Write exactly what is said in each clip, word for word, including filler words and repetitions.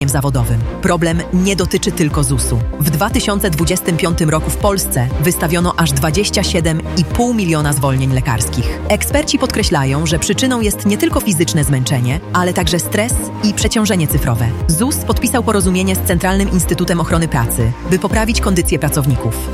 zawodowym. Problem nie dotyczy tylko zusu. W dwa tysiące dwudziestym piątym roku w Polsce wystawiono aż dwadzieścia siedem i pół miliona zwolnień lekarskich. Eksperci podkreślają, że przyczyną jest nie tylko fizyczne zmęczenie, ale także stres i przeciążenie cyfrowe. ZUS podpisał porozumienie z Centralnym Instytutem Ochrony Pracy, by poprawić kondycję pracowników.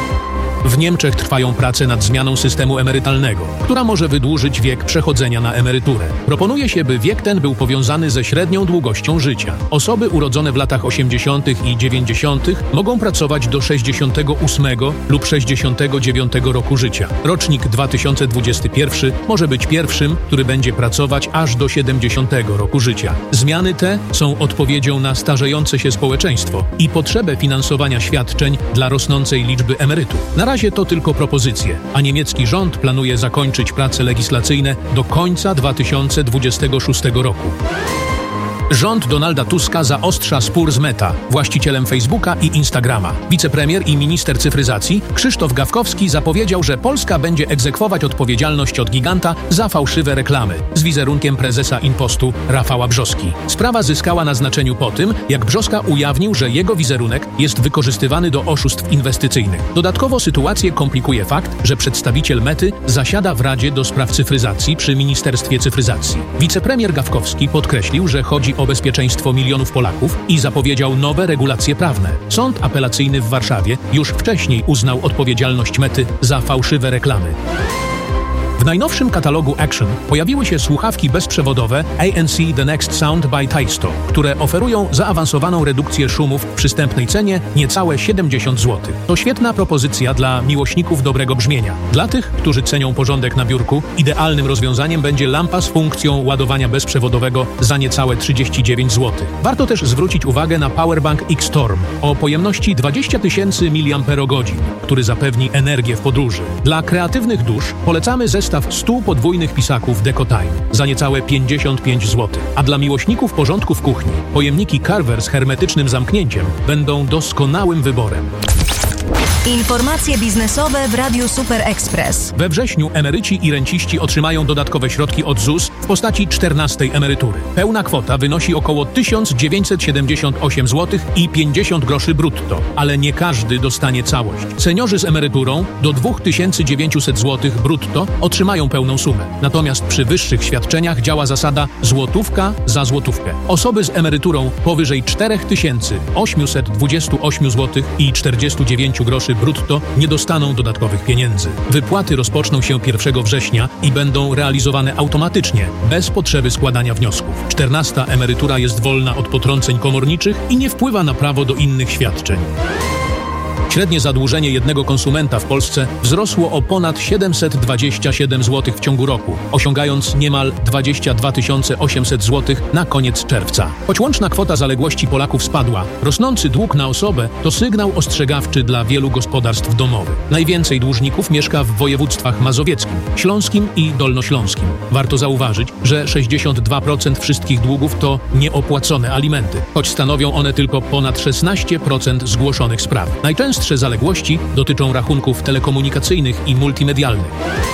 W Niemczech trwają prace nad zmianą systemu emerytalnego, która może wydłużyć wiek przechodzenia na emeryturę. Proponuje się, by wiek ten był powiązany ze średnią długością życia. Osoby urodzone w latach osiemdziesiątych i dziewięćdziesiątych mogą pracować do sześćdziesiątego ósmego lub sześćdziesiątego dziewiątego roku życia. Rocznik dwa tysiące dwudziesty pierwszy może być pierwszym, który będzie pracować aż do siedemdziesiątego roku życia. Zmiany te są odpowiedzią na starzejące się społeczeństwo i potrzebę finansowania świadczeń dla rosnącej liczby emerytów. Na razie to tylko propozycje, a niemiecki rząd planuje zakończyć prace legislacyjne do końca dwa tysiące dwudziestego szóstego roku. Rząd Donalda Tuska zaostrza spór z Meta, właścicielem Facebooka i Instagrama. Wicepremier i minister cyfryzacji Krzysztof Gawkowski zapowiedział, że Polska będzie egzekwować odpowiedzialność od giganta za fałszywe reklamy z wizerunkiem prezesa Inpostu Rafała Brzoski. Sprawa zyskała na znaczeniu po tym, jak Brzoska ujawnił, że jego wizerunek jest wykorzystywany do oszustw inwestycyjnych. Dodatkowo sytuację komplikuje fakt, że przedstawiciel Mety zasiada w Radzie do Spraw Cyfryzacji przy Ministerstwie Cyfryzacji. Wicepremier Gawkowski podkreślił, że chodzi o bezpieczeństwo milionów Polaków i zapowiedział nowe regulacje prawne. Sąd apelacyjny w Warszawie już wcześniej uznał odpowiedzialność Mety za fałszywe reklamy. W najnowszym katalogu Action pojawiły się słuchawki bezprzewodowe A N C The Next Sound by Taisto, które oferują zaawansowaną redukcję szumów w przystępnej cenie niecałe siedemdziesiąt złotych. To świetna propozycja dla miłośników dobrego brzmienia. Dla tych, którzy cenią porządek na biurku, idealnym rozwiązaniem będzie lampa z funkcją ładowania bezprzewodowego za niecałe trzydzieści dziewięć złotych. Warto też zwrócić uwagę na Powerbank X-Storm o pojemności dwadzieścia tysięcy miliamperogodzin, który zapewni energię w podróży. Dla kreatywnych dusz polecamy zestaw stu podwójnych pisaków DecoTime za niecałe pięćdziesiąt pięć złotych, a dla miłośników porządku w kuchni pojemniki Carver z hermetycznym zamknięciem będą doskonałym wyborem. Informacje biznesowe w Radiu Super Express. We wrześniu emeryci i renciści otrzymają dodatkowe środki od ZUS w postaci czternastej emerytury. Pełna kwota wynosi około tysiąc dziewięćset siedemdziesiąt osiem złotych i pięćdziesiąt groszy brutto, ale nie każdy dostanie całość. Seniorzy z emeryturą do dwa tysiące dziewięćset złotych brutto otrzymają pełną sumę. Natomiast przy wyższych świadczeniach działa zasada złotówka za złotówkę. Osoby z emeryturą powyżej cztery tysiące osiemset dwadzieścia osiem złotych i czterdzieści dziewięć groszy brutto nie dostaną dodatkowych pieniędzy. Wypłaty rozpoczną się pierwszego września i będą realizowane automatycznie, bez potrzeby składania wniosków. czternasta emerytura jest wolna od potrąceń komorniczych i nie wpływa na prawo do innych świadczeń. Średnie zadłużenie jednego konsumenta w Polsce wzrosło o ponad siedemset dwadzieścia siedem złotych w ciągu roku, osiągając niemal dwadzieścia dwa tysiące osiemset złotych na koniec czerwca. Choć łączna kwota zaległości Polaków spadła, rosnący dług na osobę to sygnał ostrzegawczy dla wielu gospodarstw domowych. Najwięcej dłużników mieszka w województwach mazowieckim, śląskim i dolnośląskim. Warto zauważyć, że sześćdziesiąt dwa procent wszystkich długów to nieopłacone alimenty, choć stanowią one tylko ponad szesnaście procent zgłoszonych spraw. Najczęstsze zaległości dotyczą rachunków telekomunikacyjnych i multimedialnych.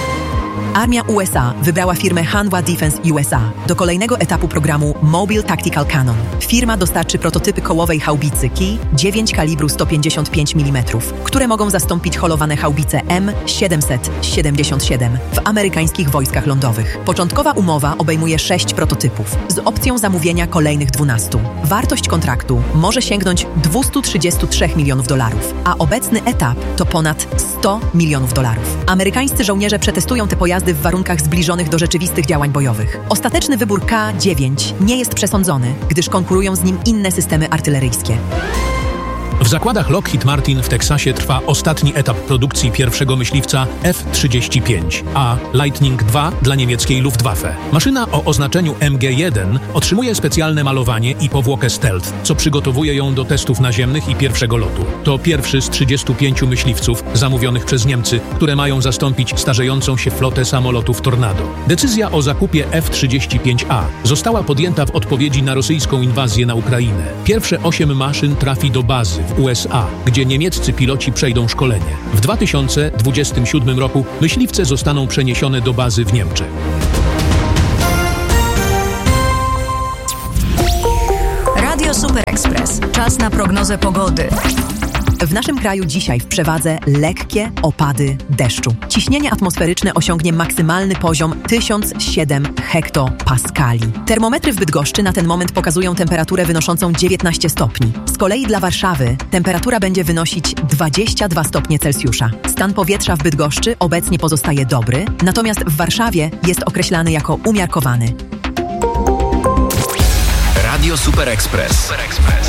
Armia U S A wybrała firmę Hanwha Defense U S A do kolejnego etapu programu Mobile Tactical Cannon. Firma dostarczy prototypy kołowej haubicy Kij dziewięć kalibru sto pięćdziesiąt pięć milimetrów, które mogą zastąpić holowane haubice M siedemset siedemdziesiąt siedem w amerykańskich wojskach lądowych. Początkowa umowa obejmuje sześć prototypów z opcją zamówienia kolejnych dwunastu. Wartość kontraktu może sięgnąć dwieście trzydzieści trzy milionów dolarów, a obecny etap to ponad sto milionów dolarów. Amerykańscy żołnierze przetestują te pojazdy w warunkach zbliżonych do rzeczywistych działań bojowych. Ostateczny wybór K dziewięć nie jest przesądzony, gdyż konkurują z nim inne systemy artyleryjskie. W zakładach Lockheed Martin w Teksasie trwa ostatni etap produkcji pierwszego myśliwca F trzydzieści pięć, a Lightning dwa dla niemieckiej Luftwaffe. Maszyna o oznaczeniu M G jeden otrzymuje specjalne malowanie i powłokę stealth, co przygotowuje ją do testów naziemnych i pierwszego lotu. To pierwszy z trzydziestu pięciu myśliwców zamówionych przez Niemcy, które mają zastąpić starzejącą się flotę samolotów Tornado. Decyzja o zakupie F trzydzieści pięć A została podjęta w odpowiedzi na rosyjską inwazję na Ukrainę. Pierwsze osiem maszyn trafi do bazy w U S A, gdzie niemieccy piloci przejdą szkolenie. W dwa tysiące dwudziestym siódmym roku myśliwce zostaną przeniesione do bazy w Niemczech. Radio Super Express. Czas na prognozę pogody. W naszym kraju dzisiaj w przewadze lekkie opady deszczu. Ciśnienie atmosferyczne osiągnie maksymalny poziom tysiąc siedem hektopaskali. Termometry w Bydgoszczy na ten moment pokazują temperaturę wynoszącą dziewiętnaście stopni. Z kolei dla Warszawy temperatura będzie wynosić dwadzieścia dwa stopnie Celsjusza. Stan powietrza w Bydgoszczy obecnie pozostaje dobry, natomiast w Warszawie jest określany jako umiarkowany. Radio Super Express.